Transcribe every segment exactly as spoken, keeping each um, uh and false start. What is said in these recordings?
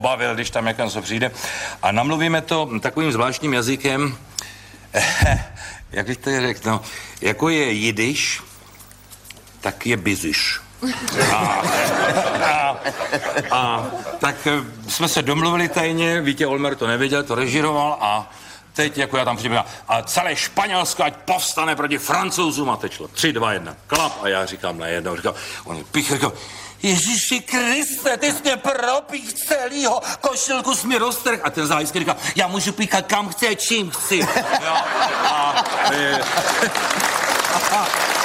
bavil, když tam někam co přijde. A namluvíme to takovým zvláštním jazykem, jak bych to řekl, no, jako je jidiš, tak je biziš. A, a, a tak jsme se domluvili tajně, Vítě Olmer to nevěděl, to režiroval a teď jako já tam přijde a celé Španělsko ať povstane proti Francouzům a tečlo. Tři, dva, jedna, klap a já říkám najednou, říkám, on pích, říkám, Ježíši Kriste, ty jsi mě propích celýho, košilku jsi mi roztrh. A ten zájisky říká, já můžu píchat kam chci, čím chci. Jo? A, e, a,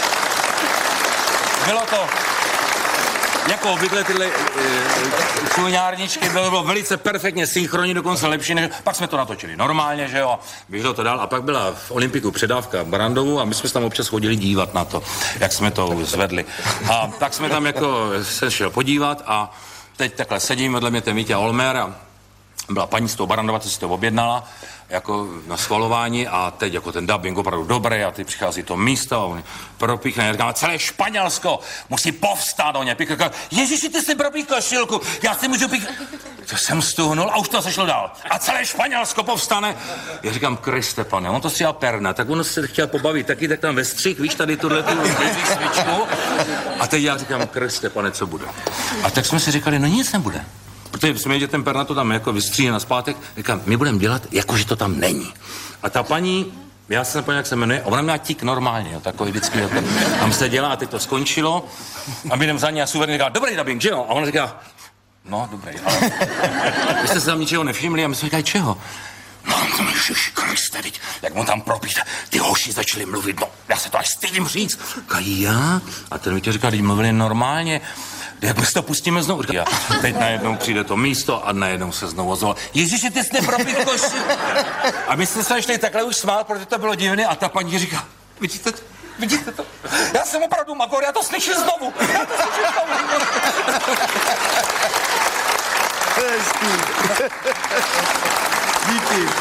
bylo to, jako obvykle tyhle čuňárničky, bylo, bylo velice perfektně synchronní, dokonce lepší, než, pak jsme to natočili normálně, že jo, vyšlo to dál a pak byla v Olympiku předávka v Barandovu a my jsme tam občas chodili dívat na to, jak jsme to zvedli. A tak jsme tam jako se šel podívat a teď takhle sedím vedle mě ten Vítě Olmer a byla paní z toho Barandova, co si to objednala, jako na schvalování a teď jako ten dubbing opravdu dobrý a teď přichází to místo a on propíchne, říká, celé Španělsko musí povstát, on je píchne, Ježíši, ty jsi propích košilku, já si můžu píchat. To jsem stuhnul a už to sešlo dál. A celé Španělsko povstane. Já říkám, Kriste, pane, on to stříhal perna, tak on se chtěl pobavit, taky tak tam ve střih, víš, tady tuhle tu svičku. A teď já říkám, Kriste, pane, co bude? A tak jsme si říkali, no nic nebude. Protože jsme, že ten perna to tam jako vystříhne na zpátek, říkám, my budeme dělat, jako že to tam není. A ta paní, já se nepomínám, jak se jmenuje, ona měla tik normálně, jo, takový vždycky, jako, tam se dělá a teď to skončilo a my jdem za ní a suverně říká, dobrý dubbing, že jo? A ona říká, no, dobrý, ale vy jste se tam ničeho nevšimli a my jsme říkali, čeho? No, to Ježiši Kriste, teď, jak on tam propít, ty hoši začali mluvit, no, já se to až stydím říct. Říkají, já? A ten Vítě říká, teď mluvili normálně. Jak my si to pustíme znovu? A teď najednou přijde to místo a najednou se znovu ozval. Ježiši, ty jsi nepropít koši. A my jsme se ještě takhle už smál, protože to bylo divné a ta paní říká, vidíte to? Vidíte to? Já jsem opravdu magor, já to slyším znovu. Já to slyším znovu. Díky.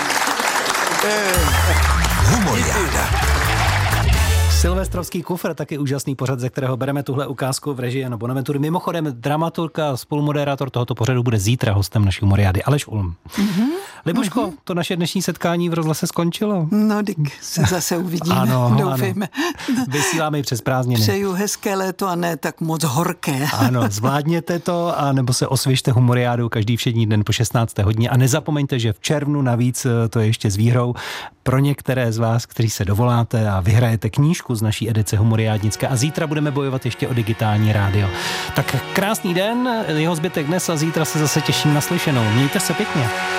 Humoriáda. Silvestrovský kufr, taky úžasný pořad, ze kterého bereme tuhle ukázku v režii Jana Bonaventury. Mimochodem, dramaturg a spolumoderátor tohoto pořadu bude zítra hostem naší humoriády, Aleš Ulm. Mm-hmm. Libuško, mm-hmm. to naše dnešní setkání v rozhlase skončilo. No, tak se zase uvidíme, ano, doufejme. Ano. Vysíláme i přes prázdniny. Přeju hezké léto a ne tak moc horké. Ano, zvládněte to a nebo se osvěžte humoriádu každý všední den po šestnácté hodině a nezapomeňte, že v červnu navíc to je ještě s výhrou pro některé z vás, kteří se dovoláte a vyhrajete knížku z naší edice humoriádnické a zítra budeme bojovat ještě o digitální rádio. Tak krásný den, jeho zbytek dnes a zítra se zase těším na slyšenou. Mějte se pěkně.